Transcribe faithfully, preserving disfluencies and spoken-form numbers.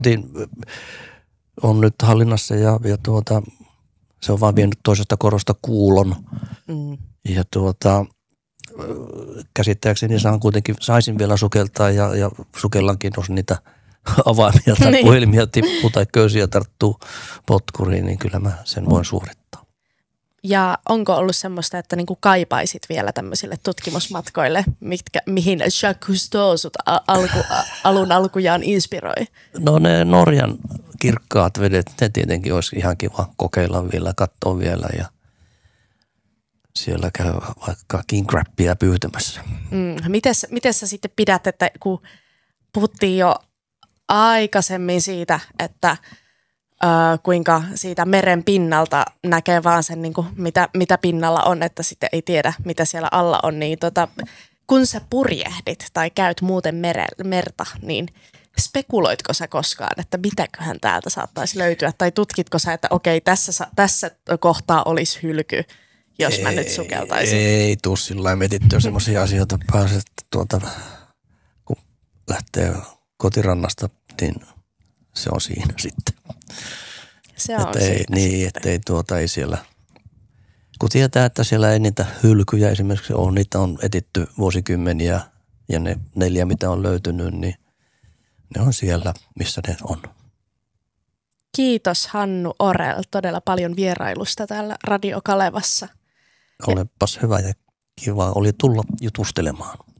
on nyt hallinnassa ja, ja tuota, se on vaan vienyt toisesta korosta kuulon. Mm. Ja tuota, käsittääkseni saan kuitenkin, saisin vielä sukeltaa ja, ja sukellankin, jos niitä avaimia tai niin. puhelimia tippuu tai köysiä tarttuu potkuriin, niin kyllä mä sen voin suorittaa. Ja onko ollut semmoista, että niinku kaipaisit vielä tämmöisille tutkimusmatkoille, mitkä, mihin Jacques Cousteau sut alku, alun alkujaan inspiroi? No ne Norjan kirkkaat vedet, ne tietenkin olisi ihan kiva kokeilla vielä, katsoa vielä ja siellä käy vaikka king crabbia pyytämässä. Mm, mites, mites sä sitten pidät, että kun puhuttiin jo aikaisemmin siitä, että Äh, kuinka siitä meren pinnalta näkee vaan sen, niin kuin, mitä, mitä pinnalla on, että sitten ei tiedä, mitä siellä alla on. Niin tota, kun sä purjehdit tai käyt muuten mere, merta, niin spekuloitko sä koskaan, että mitäköhän täältä saattaisi löytyä? Tai tutkitko sä, että okei, tässä, tässä kohtaa olisi hylky, jos ei, mä nyt sukeltaisin? Ei tuu sillä lailla mietittyä semmoisia asioita pääse, että tuota, kun lähtee kotirannasta, niin se on siinä sitten. Se on että ei, niin, että ei, tuota, ei siellä, kun tietää, että siellä ei niitä hylkyjä esimerkiksi ole, niitä on etitty vuosikymmeniä ja ne neljä, mitä on löytynyt, niin ne on siellä, missä ne on. Kiitos Hannu Orell todella paljon vierailusta täällä Radio Kalevassa. Olepas hyvä ja kiva oli tulla jutustelemaan.